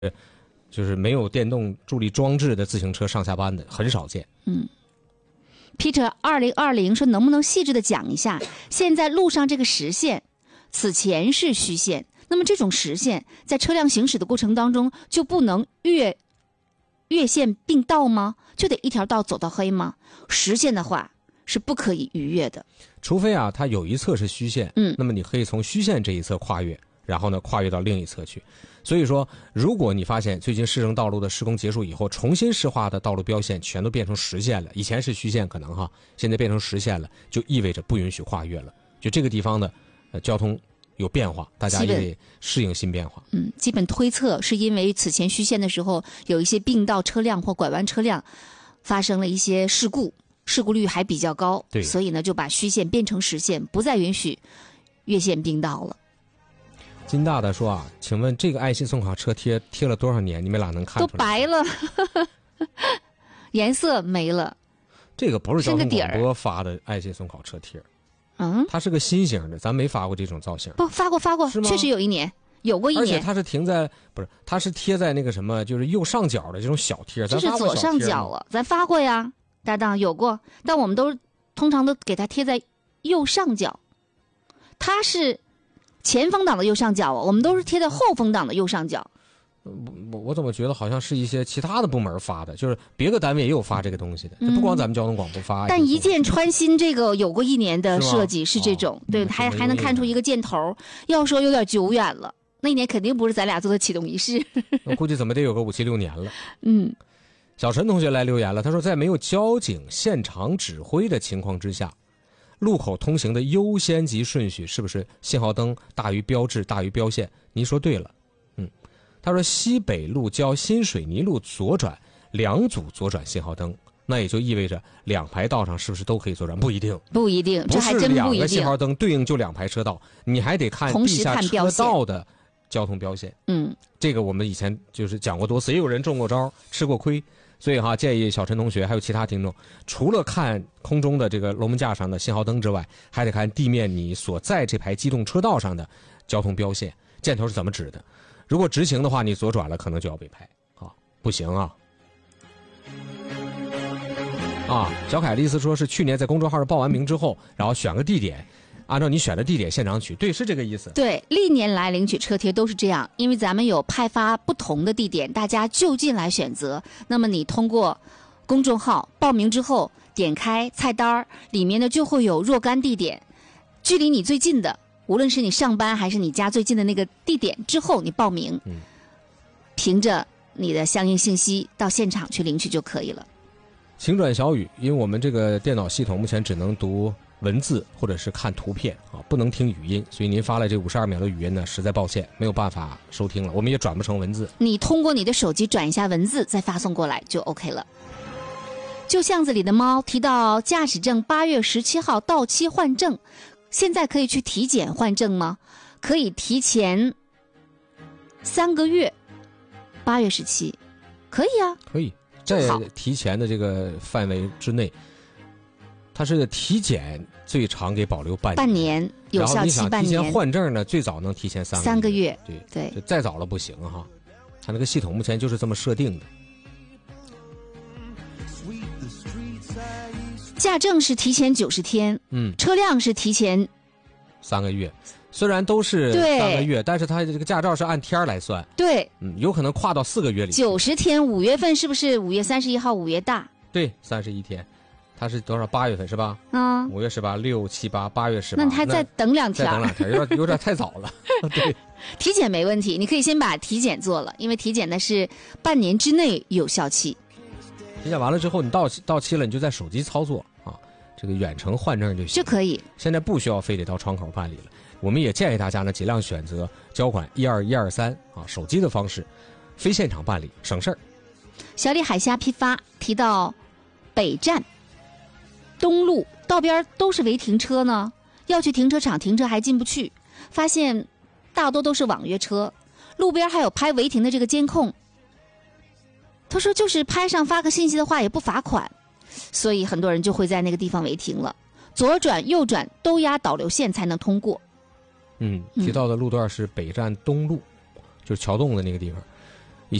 就是没有电动助力装置的自行车上下班的很少见。 Peter 2020说，能不能细致的讲一下，现在路上这个实线，此前是虚线，那么这种实线在车辆行驶的过程当中就不能越线并道吗？就得一条道走到黑吗？实线的话是不可以逾越的， 除非啊，它有一侧是虚线，那么你可以从虚线这一侧跨越，然后呢跨越到另一侧去。所以说，如果你发现最近市政道路的施工结束以后，重新施划的道路标线全都变成实线了，以前是虚线可能哈，现在变成实线了，就意味着不允许跨越了。就这个地方的交通有变化，大家也得适应新变化。 基本推测是因为此前虚线的时候有一些并道车辆或拐弯车辆发生了一些事故率还比较高， 对， 所以呢就把虚线变成实线，不再允许越线并道了。 金大大说啊，请问这个爱心送卡车贴了多少年？你们俩能看出来？ 都白了，颜色没了。 这个不是交通广播发的爱心送考车贴，它是个新型的，咱没发过这种造型。 不，发过，确实有一年，有过一年。 而且它是它是贴在那个什么，就是右上角的这种小贴， 这是左上角啊，咱发过呀，搭档有过，但我们通常都给它贴在右上角，它是前风挡的右上角啊，我们都是贴在后风挡的右上角。 我怎么觉得好像是一些其他的部门发的，就是别的单位也有发这个东西的，就不光咱们交通广播发。 但一键穿心这个有过一年的设计是这种，对，还能看出一个箭头。要说有点久远了，那一年肯定不是咱俩做的启动仪式。 我估计怎么得有个5、7、6年了。小陈同学来留言了，他说在没有交警现场指挥的情况之下，路口通行的优先级顺序是不是信号灯大于标志大于标线？您说对了。他说西北路交新水泥路左转2组左转信号灯，那也就意味着2排道上是不是都可以左转？不一定， 这还真不一定。 不是2个信号灯对应就2排车道，你还得看地下车道的交通标线。这个我们以前就是讲过多次，也有人中过招吃过亏，所以建议小陈同学还有其他听众，除了看空中的这个楼门架上的信号灯之外，还得看地面你所在这排机动车道上的交通标线，箭头是怎么指的。如果直行的话，你左转了可能就要被拍不行啊！小凯丽丝说是去年在公众号上报完名之后，然后选个地点，按照你选的地点现场取，对，是这个意思。 对，历年来领取车贴都是这样，因为咱们有派发不同的地点，大家就近来选择。那么你通过公众号报名之后，点开菜单里面呢就会有若干地点，距离你最近的。无论是你上班还是你家最近的那个地点之后，你报名，凭着你的相应信息到现场去领取就可以了。 请转小语，因为我们这个电脑系统目前只能读文字或者是看图片不能听语音，所以您发来这52秒的语音呢，实在抱歉没有办法收听了，我们也转不成文字。 你通过你的手机转一下文字再发送过来就 OK 了。就巷子里的猫提到驾驶证8月17号到期换证，现在可以去体检换证吗？可以提前3个月，8月17，可以啊， 可以在提前的这个范围之内，它是体检最长给保留半年， 有效期半年。 提前换证呢，最早能提前3个月。 对， 就再早了不行哈，它那个系统目前就是这么设定的。 驾证是提前90天，车辆是提前 3个月，虽然都是3个月，但是它这个驾照是按天来算， 对， 有可能跨到4个月里。 90天，5月份是不是5月31号5月大？ 对，31天，它是多少？8月份是吧？5月18、6、7、8， 8月18， 那还再等2天， 再等2天，有点太早了。对， 体检没问题，你可以先把体检做了，因为体检的是半年之内有效期。 体检完了之后，你到期了，你就在手机操作这个远程换证就可以。 现在不需要非得到窗口办理了。我们也建议大家呢，尽量选择交款12123手机的方式，非现场办理，省事儿。 小李海虾批发提到北站东路道边都是违停车呢，要去停车场停车还进不去，发现大多都是网约车，路边还有拍违停的这个监控。他说就是拍上发个信息的话也不罚款，所以很多人就会在那个地方违停了，左转右转都压导流线才能通过。 提到的路段是北站东路，就是桥洞的那个地方。